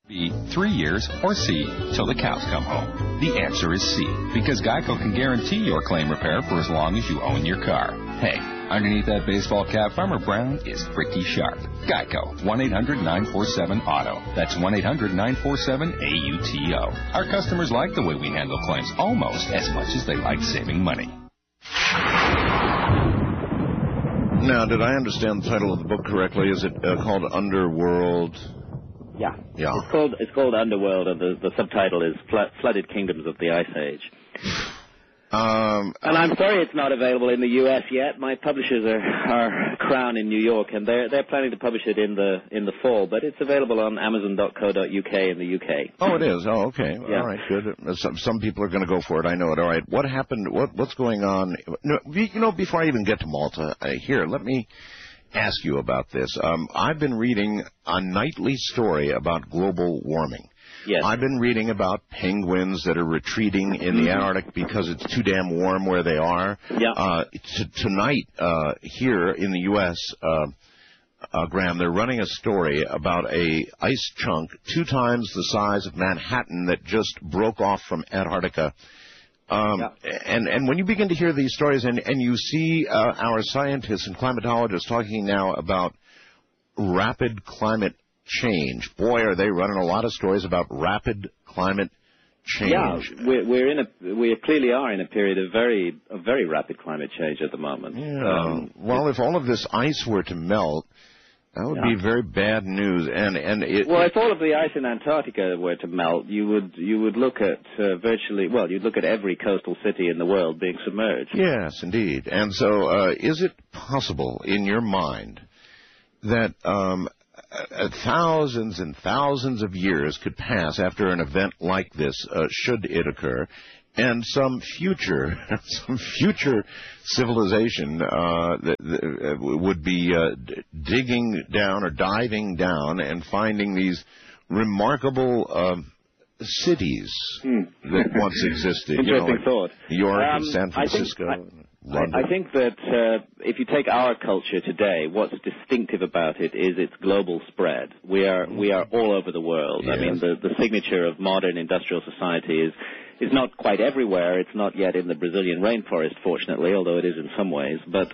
B, 3 years, or C, till the cows come home? The answer is C, because Geico can guarantee your claim repair for as long as you own your car. Hey, underneath that baseball cap, Farmer Brown is pretty sharp. Geico, 1-800-947-AUTO. That's 1-800-947-AUTO. Our customers like the way we handle claims almost as much as they like saving money. Now, did I understand the title of the book correctly? Is it called Underworld? Yeah. Yeah. It's called Underworld, and the subtitle is Flooded Kingdoms of the Ice Age. And I'm sorry it's not available in the U.S. yet. My publishers are Crown in New York, and they're planning to publish it in the fall. But it's available on Amazon.co.uk in the UK. Oh, it is. Oh, okay. Yeah. All right, good. Some people are going to go for it. I know it. All right. What happened? What's going on? Before I even get to Malta, here, let me ask you about this. I've been reading a nightly story about global warming. Yes. I've been reading about penguins that are retreating in the Antarctic because it's too damn warm where they are. Yeah. Tonight, here in the U.S., Graham, they're running a story about a ice chunk 2 times the size of Manhattan that just broke off from Antarctica. And when you begin to hear these stories and you see our scientists and climatologists talking now about rapid climate change, boy, are they running a lot of stories about rapid climate change. Yeah, we clearly are in a period of very rapid climate change at the moment. Yeah. Well, if all of this ice were to melt, that would be very bad news. If all of the ice in Antarctica were to melt, you would look at you'd look at every coastal city in the world being submerged. Yes, indeed. And so, is it possible, in your mind, that thousands and thousands of years could pass after an event like this, should it occur, and some future civilization would be digging down or diving down and finding these remarkable cities that once existed. Interesting thought. New York and San Francisco. I think that if you take our culture today, what's distinctive about it is its global spread. We are all over the world. Yes. I mean, the signature of modern industrial society is not quite everywhere. It's not yet in the Brazilian rainforest, fortunately, although it is in some ways. But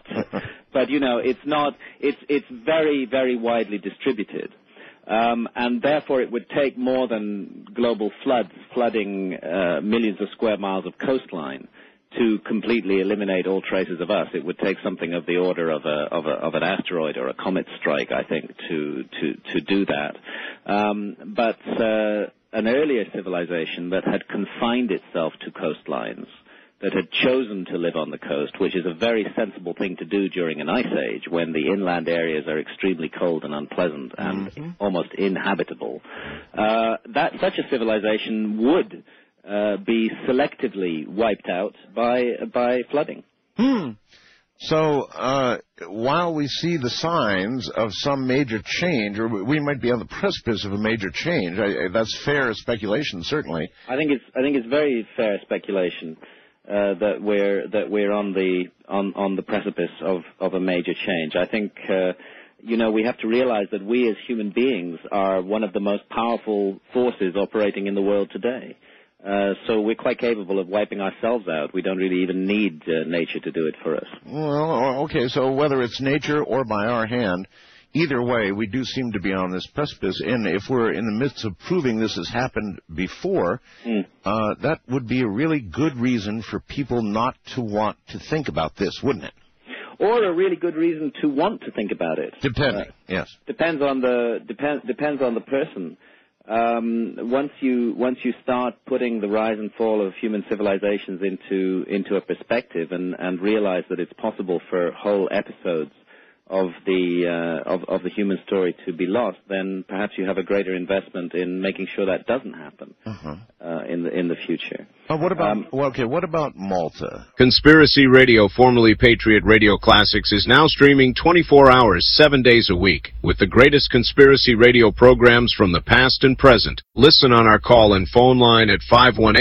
it's not. It's very, very widely distributed. And therefore, it would take more than global flooding millions of square miles of coastline to completely eliminate all traces of us. It would take something of the order of an asteroid or a comet strike, I think, to do that. But an earlier civilization that had confined itself to coastlines, that had chosen to live on the coast, which is a very sensible thing to do during an ice age when the inland areas are extremely cold and unpleasant and almost inhabitable, such a civilization would be selectively wiped out by flooding. So while we see the signs of some major change, or we might be on the precipice of a major change, that's fair speculation, certainly. I think it's very fair speculation that we're on the precipice of a major change. I think we have to realize that we as human beings are one of the most powerful forces operating in the world today. So we're quite capable of wiping ourselves out. We don't really even need nature to do it for us. Well, okay, so whether it's nature or by our hand, either way, we do seem to be on this precipice. And if we're in the midst of proving this has happened before, that would be a really good reason for people not to want to think about this, wouldn't it? Or a really good reason to want to think about it. Depending, yes. Depends on the person. Once you start putting the rise and fall of human civilizations into a perspective and realize that it's possible for whole episodes of the human story to be lost, then perhaps you have a greater investment in making sure that doesn't happen in the future. What about Malta? Conspiracy Radio, formerly Patriot Radio Classics, is now streaming 24 hours, 7 days a week, with the greatest conspiracy radio programs from the past and present. Listen on our call and phone line at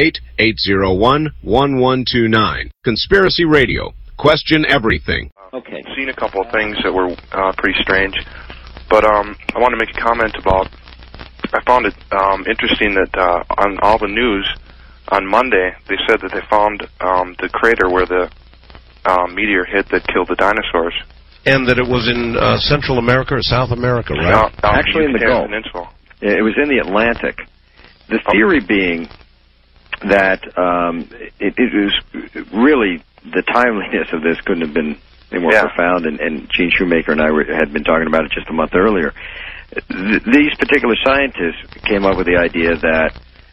518-801-1129. Conspiracy Radio. Question everything. Okay. Seen a couple of things that were pretty strange, but I want to make a comment about I found it interesting that on all the news on Monday, they said that they found the crater where the meteor hit that killed the dinosaurs. And that it was in Central America or South America, right? Actually in the Gulf. Peninsula. It was in the Atlantic. The theory being that it was really, the timeliness of this couldn't have been any more profound, and Gene Shoemaker and I had been talking about it just a month earlier. These particular scientists came up with the idea that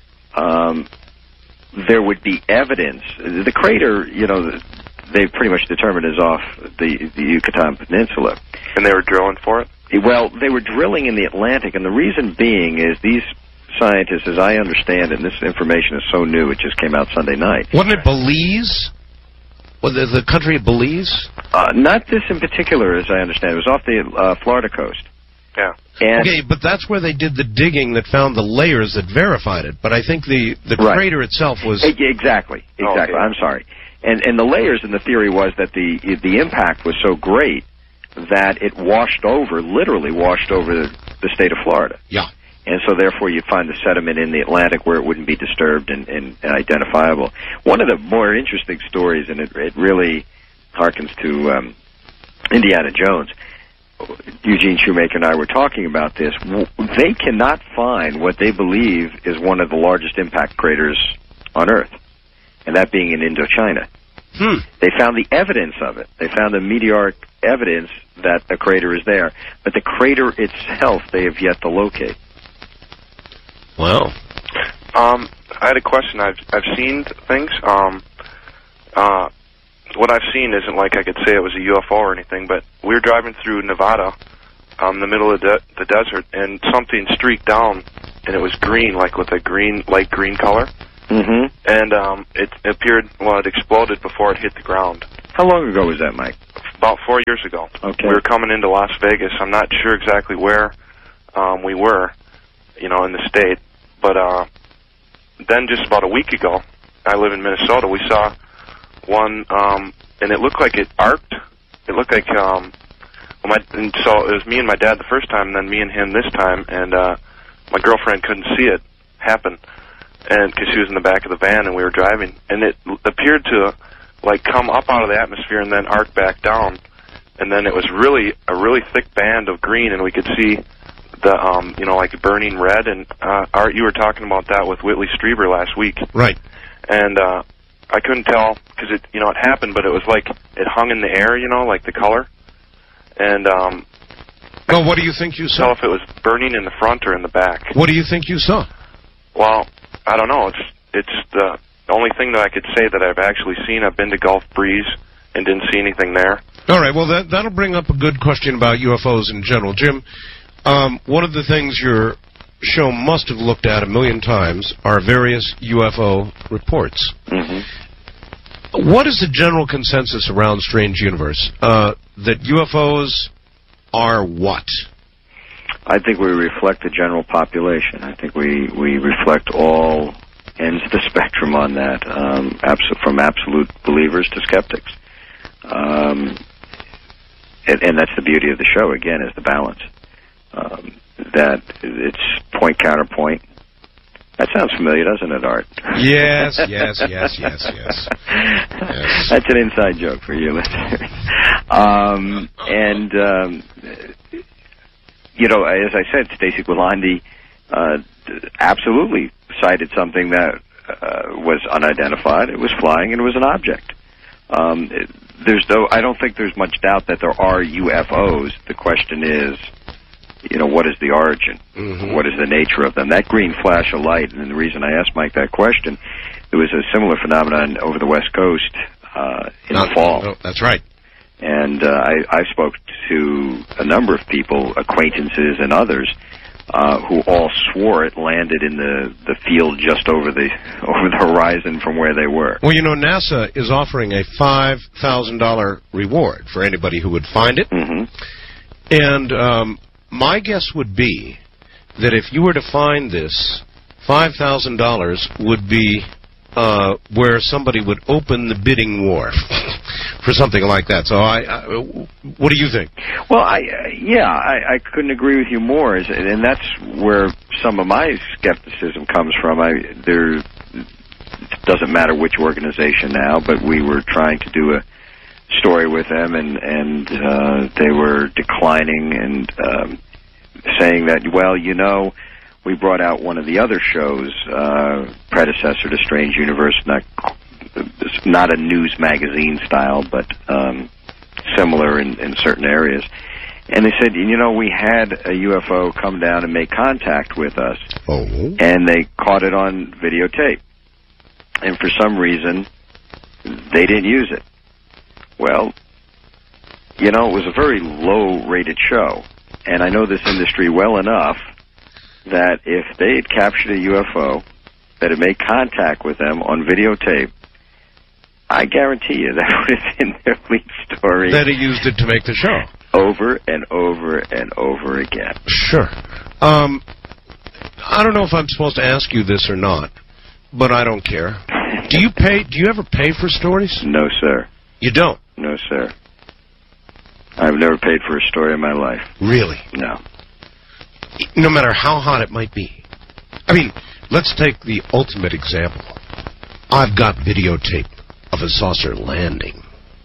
there would be evidence. The crater, they pretty much determined is off the Yucatan Peninsula. And they were drilling for it? Well, they were drilling in the Atlantic, and the reason being is these scientists, as I understand it, and this information is so new, it just came out Sunday night. Wasn't it Belize? Was it the country of Belize? Not this in particular, as I understand. It was off the Florida coast. Yeah. Okay, but that's where they did the digging that found the layers that verified it. But I think the crater itself was... Exactly. Okay. I'm sorry. And the layers in the theory was that the impact was so great that it literally washed over the state of Florida. Yeah. And so, therefore, you'd find the sediment in the Atlantic where it wouldn't be disturbed and identifiable. One of the more interesting stories, and it really harkens to Indiana Jones, Eugene Shoemaker and I were talking about this. They cannot find what they believe is one of the largest impact craters on Earth, and that being in Indochina. They found the evidence of it. They found the meteoric evidence that a crater is there, but the crater itself they have yet to locate. Wow. I had a question. I've seen things. What I've seen isn't like I could say it was a UFO or anything, but we were driving through Nevada, in the middle of the desert, and something streaked down, and it was green, like with a light green color. Mm-hmm. And it appeared, it exploded before it hit the ground. How long ago was that, Mike? About 4 years ago. Okay. We were coming into Las Vegas. I'm not sure exactly where we were, in the state. But then just about a week ago, I live in Minnesota, we saw one, and it looked like it arced. It looked like, so it was me and my dad the first time, and then me and him this time, and my girlfriend couldn't see it happen, and because she was in the back of the van and we were driving, and it appeared to come up out of the atmosphere and then arc back down, and then it was a really thick band of green, and we could see the burning red. And Art, you were talking about that with Whitley Strieber last week, right? And I couldn't tell because it happened, but it was like it hung in the air, like the color. And well, what do you think you saw? Tell if it was burning in the front or in the back. What do you think you saw? Well, I don't know. It's the only thing that I could say that I've actually seen. I've been to Gulf Breeze and didn't see anything there. All right. Well, that'll bring up a good question about UFOs in general, Jim. One of the things your show must have looked at 1,000,000 times are various UFO reports. Mm-hmm. What is the general consensus around Strange Universe? That UFOs are what? I think we reflect the general population. I think we reflect all ends of the spectrum on that, from absolute believers to skeptics. And that's the beauty of the show, again, is the balance. That it's point, counterpoint. That sounds familiar, doesn't it, Art? Yes. That's an inside joke for you listeners. As I said, Stacy Guilandi absolutely cited something that was unidentified. It was flying, and it was an object. I don't think there's much doubt that there are UFOs. The question is, what is the origin? Mm-hmm. What is the nature of them? That green flash of light, and the reason I asked Mike that question, there was a similar phenomenon over the West Coast in the fall. Oh, that's right. And I spoke to a number of people, acquaintances and others, who all swore it landed in the field just over the horizon from where they were. Well, NASA is offering a $5,000 reward for anybody who would find it. Mm-hmm. And my guess would be that if you were to find this, $5,000 would be where somebody would open the bidding war for something like that. So, what do you think? Well, I couldn't agree with you more, and that's where some of my skepticism comes from. It doesn't matter which organization now, but we were trying to do a story with them, and they were declining and saying that, well, you know, we brought out one of the other shows, predecessor to Strange Universe, not a news magazine style, but similar in certain areas. And they said, you know, we had a UFO come down and make contact with us, and they caught it on videotape. And for some reason, they didn't use it. Well, you know, it was a very low-rated show, and I know this industry well enough that if they had captured a UFO that had made contact with them on videotape, I guarantee you that would have been their lead story. That he used it to make the show. Over and over and over again. Sure. I don't know if I'm supposed to ask you this or not, but I don't care. Do you ever pay for stories? No, sir. You don't? No, sir. I've never paid for a story in my life. Really? No. No matter how hot it might be. I mean, let's take the ultimate example. I've got videotape of a saucer landing.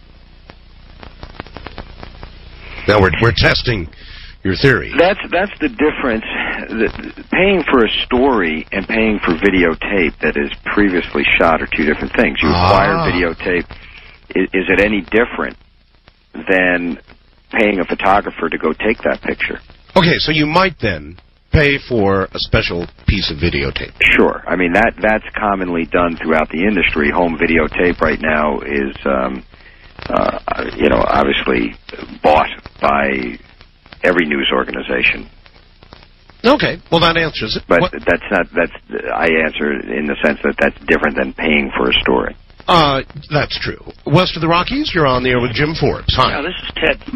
Now we're testing your theory. That's the difference. Paying for a story and paying for videotape that is previously shot are two different things. You acquire videotape. Is it any different than paying a photographer to go take that picture? Okay, so you might then pay for a special piece of videotape. Sure. I mean, that's commonly done throughout the industry. Home videotape right now is, you know, obviously bought by every news organization. Okay, well that answers it. But I answer in the sense that that's different than paying for a story. That's true. West of the Rockies, you're on the air with Jim Forbes. Hi. This is Ted.